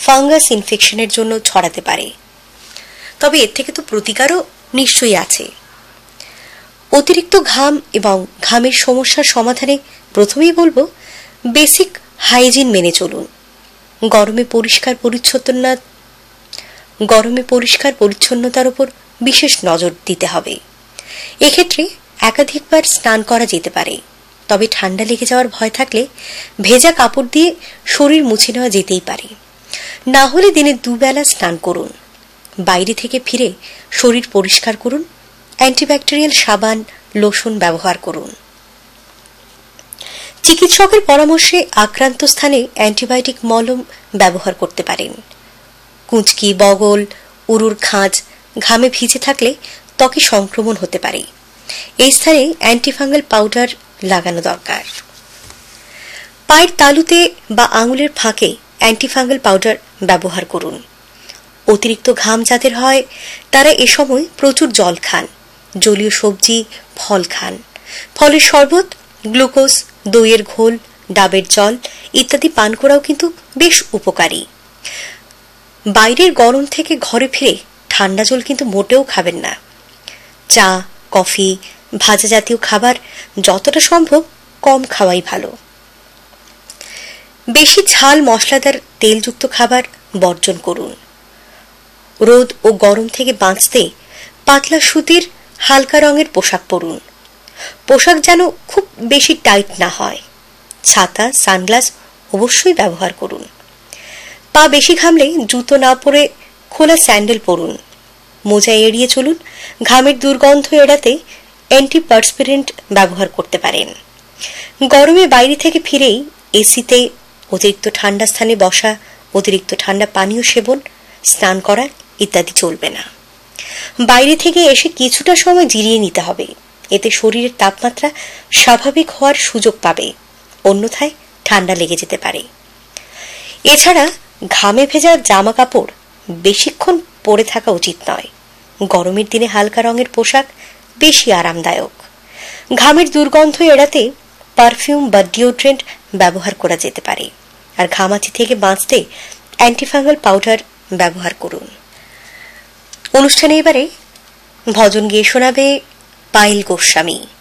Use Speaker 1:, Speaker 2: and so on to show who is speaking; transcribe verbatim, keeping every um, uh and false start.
Speaker 1: Fungus ইনফেকশনের জন্য ছড়াতে পারে। তবে এর থেকে তো প্রতিকারও নিশ্চয়ই আছে। অতিরিক্ত ঘাম এবং ঘামের সমস্যার সমাধানে প্রথমেই বলবো বেসিক হাইজিন মেনে চলুন। গরমে পরিষ্কার পরিচ্ছন্নতা গরমে পরিষ্কার পরিচ্ছন্নতার উপর বিশেষ নজর দিতে হবে। এক্ষেত্রে একাধিকবার স্নান করা যেতে পারে। তবে ঠান্ডা লেগে যাওয়ার ভয় থাকলে ভেজা কাপড় দিয়ে শরীর মুছে নেওয়া যেতেই পারে। না হলে দিনে দুবেলা স্নান করুন। বাইরে থেকে ফিরে শরীর পরিষ্কার করুন। অ্যান্টিব্যাকটেরিয়াল সাবান, লোশন ব্যবহার করুন। চিকিৎসকের পরামর্শে আক্রান্ত স্থানে অ্যান্টিবায়োটিক মলম ব্যবহার করতে পারেন। কুঁচকি, বগল, উরুর খাঁজ ঘামে ভিজে থাকলে ত্বকে সংক্রমণ হতে পারে। এই স্থানে অ্যান্টিফাঙ্গাল পাউডার লাগানো দরকার। পায়ের তালুতে বা আঙুলের ফাঁকে অ্যান্টিফাঙ্গাল পাউডার ব্যবহার করুন। অতিরিক্ত ঘাম যাদের হয় তারা এ সময় প্রচুর জল খান, জলীয় সবজি, ফল খান। ফলের শরবত, গ্লুকোজ, দইয়ের ঘোল, ডাবের জল ইত্যাদি পান করাও কিন্তু বেশ উপকারী। বাইরের গরম থেকে ঘরে ফিরে ঠান্ডা জল কিন্তু মোটেও খাবেন না। চা, কফি, ভাজা জাতীয় খাবার যতটা সম্ভব কম খাওয়াই ভালো। বেশি ঝাল মশলাদার তেলযুক্ত খাবার বর্জন করুন। রোদ ও গরম থেকে বাঁচতে পাতলা সুতির হালকা রঙের পোশাক পরুন। পোশাক যেন খুব বেশি টাইট না হয়। ছাতা, সানগ্লাস অবশ্যই ব্যবহার করুন। পা বেশি ঘামলে জুতো না পরে খোলা স্যান্ডেল পরুন। মোজা এড়িয়ে চলুন। ঘামের দুর্গন্ধ এড়াতে অ্যান্টিপারস্পিরেন্ট ব্যবহার করতে পারেন। গরমে বাইরে থেকে ফিরেই এসিতে অতিরিক্ত ঠান্ডা স্থানে বসা, অতিরিক্ত ঠান্ডা পানীয় সেবন, স্নান করা ইত্যাদি চলবে না। বাইরে থেকে এসে কিছুটা সময় জিরিয়ে নিতে হবে। এতে শরীরের তাপমাত্রা স্বাভাবিক হওয়ার সুযোগ পাবে, অন্যথায় ঠান্ডা লেগে যেতে পারে। এছাড়া ঘামে ভেজা জামা কাপড় বেশিক্ষণ পরে থাকা উচিত নয়। গরমের দিনে হালকা রঙের পোশাক বেশি আরামদায়ক। ঘামের দুর্গন্ধ এড়াতে পারফিউম বা ডিওড্রেন্ট ব্যবহার করা যেতে পারে। আর ঘামাচি থেকে বাঁচতে অ্যান্টিফাঙ্গাল পাউডার ব্যবহার করুন। অনুষ্ঠানে এবারে ভজন গিয়ে শোনাবে পায়েল গোস্বামী।